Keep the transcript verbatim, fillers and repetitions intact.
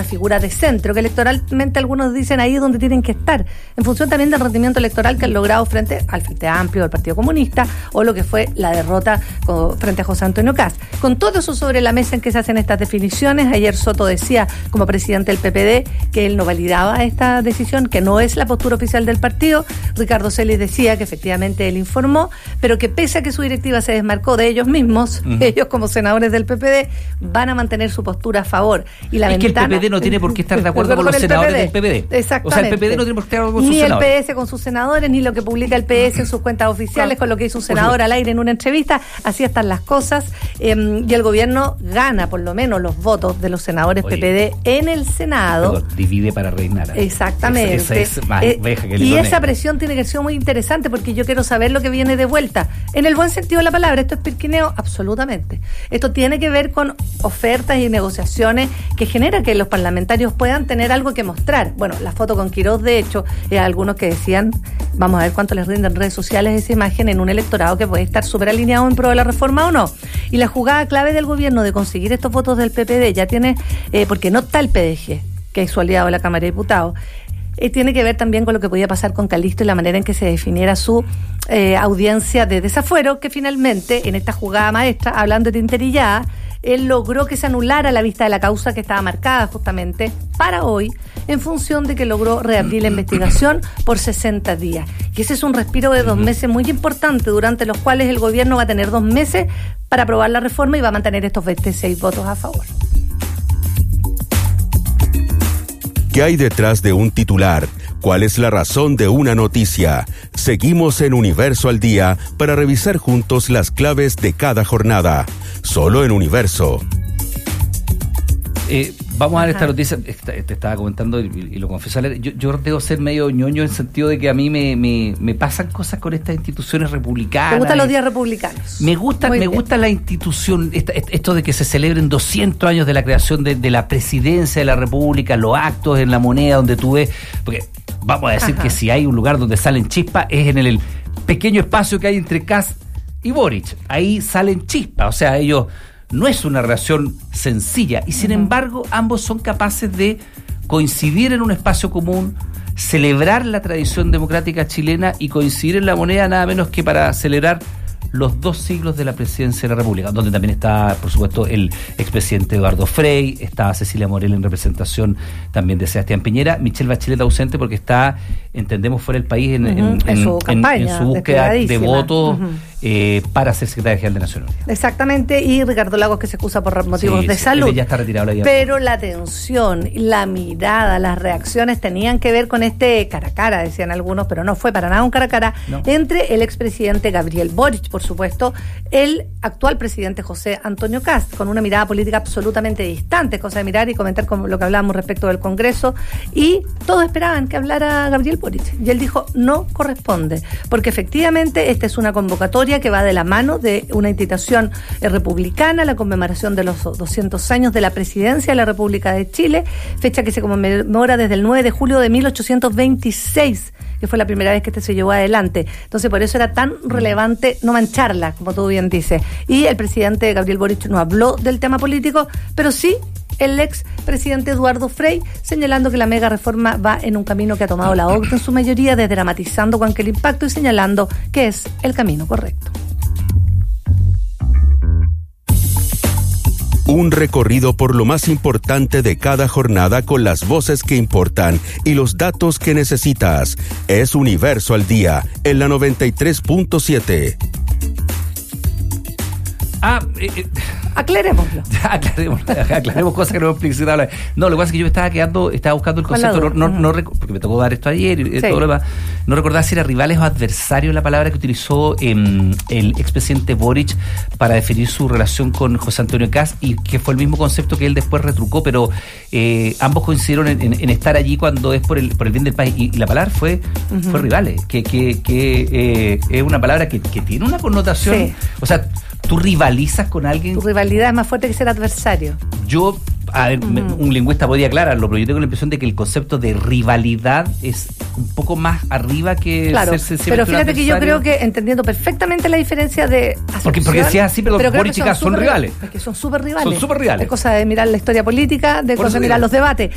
figura de centro, que electoralmente algunos dicen ahí es donde tienen que estar, en función también del rendimiento electoral que han logrado frente al Frente Amplio, al Partido Comunista, o lo que fue la derrota frente a José Antonio Kast. Con todo eso sobre la mesa en que se hacen estas definiciones, ayer Soto decía, como presidente del P P D, que él no validaba esta decisión, que no es la postura oficial del partido. Ricardo Celis decía que efectivamente él informó, pero que pese a que su directiva se desmarcó de ellos mismos, uh-huh. ellos como senadores del P P D van a mantener su postura a favor. Y la es ventana, que el P P D no tiene por qué estar de acuerdo con, con los senadores P P D. del P P D. Exactamente. O sea, el P P D no tiene por qué estar de acuerdo con ni sus senadores. Ni el P S con sus senadores, ni lo que publica el P S en sus cuentas oficiales, claro, con lo que hizo un senador al aire en una entrevista. Así están las cosas. Eh, y el gobierno gana por lo menos los votos de los senadores Oye, P P D en el Senado. Perdón, divide para reinar. Exactamente. Esa, esa es más eh, veja que el y esa negro. presión tiene que ser muy interesante porque yo quiero saber lo que viene de vuelta. En el buen sentido de la palabra, ¿esto es pirquineo? Absolutamente. Esto tiene que ver con ofertas y negociaciones que genera que los parlamentarios puedan tener algo que mostrar. Bueno, la foto con Quirós, de hecho, eh, algunos que decían, vamos a ver cuánto les rinden en redes sociales esa imagen en un electorado que puede estar súper alineado en pro de la reforma o no. Y la jugada clave del gobierno de conseguir estos votos del P P D ya tiene, eh, porque no está el P D G, que es su aliado de la Cámara de Diputados, eh, tiene que ver también con lo que podía pasar con Calixto y la manera en que se definiera su eh, audiencia de desafuero, que finalmente, en esta jugada maestra, hablando de tinterillada, él logró que se anulara la vista de la causa que estaba marcada justamente para hoy, en función de que logró reabrir la investigación por sesenta días. Y ese es un respiro de dos meses muy importante, durante los cuales el gobierno va a tener dos meses para aprobar la reforma y va a mantener estos veintiséis votos a favor. ¿Qué hay detrás de un titular? ¿Cuál es la razón de una noticia? Seguimos en Universo al Día para revisar juntos las claves de cada jornada. Solo en Universo. Eh, vamos a ver esta noticia. Te estaba comentando y, y lo confieso. Yo, yo debo ser medio ñoño en el sentido de que a mí me, me, me pasan cosas con estas instituciones republicanas. ¿Te gustan los días republicanos? Me gusta, me gusta la institución, esta, esto de que se celebren doscientos años de la creación de, de la presidencia de la República, los actos en la moneda donde tú ves, porque vamos a decir Ajá. que si hay un lugar donde salen chispas es en el, el pequeño espacio que hay entre Kast y Boric. Ahí salen chispas, o sea, ellos... No es una relación sencilla y sin uh-huh. embargo ambos son capaces de coincidir en un espacio común, celebrar la tradición democrática chilena y coincidir en la moneda nada menos que para celebrar los dos siglos de la presidencia de la República, donde también está, por supuesto, el expresidente Eduardo Frei, está Cecilia Morel en representación también de Sebastián Piñera, Michelle Bachelet ausente porque está, entendemos, fuera del país en, uh-huh. en, en, en, su, en, campaña, en su búsqueda de votos uh-huh. eh, para ser secretaria general de Naciones Unidas. Exactamente, y Ricardo Lagos que se excusa por motivos sí, de sí, salud. Ya está retirado la vida. Pero la tensión, la mirada, las reacciones tenían que ver con este cara a cara, decían algunos, pero no fue para nada un cara a cara, no. entre el expresidente Gabriel Boric, por supuesto, el actual presidente José Antonio Kast, con una mirada política absolutamente distante, cosa de mirar y comentar con lo que hablábamos respecto del Congreso, y todos esperaban que hablara Gabriel Boric, y él dijo, no corresponde, porque efectivamente esta es una convocatoria que va de la mano de una institución eh, republicana, la conmemoración de los doscientos años de la presidencia de la República de Chile, fecha que se conmemora desde el nueve de julio de mil ochocientos veintiséis, que fue la primera vez que este se llevó adelante. Entonces, por eso era tan relevante no mancharla, como tú bien dices. Y el presidente Gabriel Boric no habló del tema político, pero sí el ex presidente Eduardo Frei, señalando que la mega reforma va en un camino que ha tomado la O C DE en su mayoría, desdramatizando cualquier impacto y señalando que es el camino correcto. Un recorrido por lo más importante de cada jornada con las voces que importan y los datos que necesitas. Es Universo al Día, en la noventa y tres punto siete. Ah, eh, eh. Aclarémoslo. Aclaremos, aclaremos cosas que no hemos explicado. No, lo que pasa es que yo me estaba quedando, estaba buscando el concepto, no, no, no, porque me tocó dar esto ayer y sí. todo lo demás. No recordaba si era rivales o adversarios la palabra que utilizó eh, el expresidente Boric para definir su relación con José Antonio Kast, y que fue el mismo concepto que él después retrucó, pero eh, ambos coincidieron en, en, en estar allí cuando es por el por el bien del país. Y, y la palabra fue, uh-huh. fue rivales, que, que, que eh, es una palabra que, que tiene una connotación. Sí. O sea, ¿tú rivalizas con alguien? Tu rivalidad es más fuerte que ser adversario. Yo, a ver, uh-huh. un lingüista podría aclararlo, pero yo tengo la impresión de que el concepto de rivalidad es un poco más arriba que claro, ser sensible. Pero fíjate que yo creo que, entendiendo perfectamente la diferencia de acepción, porque, porque si es así, pero, pero Boric y Kast son, son rivales. Es que son súper rivales. Son súper rivales. Es cosa de mirar la historia política, de cosa de mirar los debates.